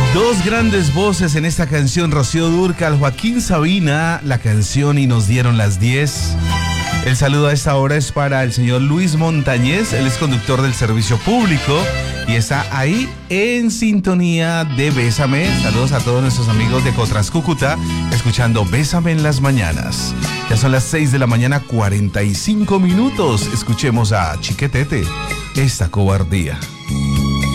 Dos grandes voces en esta canción, Rocío Dúrcal, Joaquín Sabina, la canción Y nos dieron las 10. El saludo a esta hora es para el señor Luis Montañez, él es conductor del servicio público y está ahí en sintonía de Bésame. Saludos a todos nuestros amigos de Cotras Cúcuta, escuchando Bésame en las mañanas. Ya son las 6 de la mañana, 45 minutos. Escuchemos a Chiquetete, Esta cobardía.